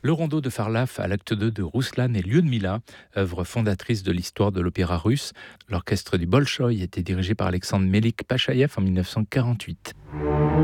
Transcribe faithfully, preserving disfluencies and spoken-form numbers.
Le rondeau de Farlaf à l'acte deux de Rouslan et Lyudmila, œuvre fondatrice de l'histoire de l'opéra russe. L'orchestre du Bolchoï était dirigé par Alexandre Melik Pachaïev en mille neuf cent quarante-huit.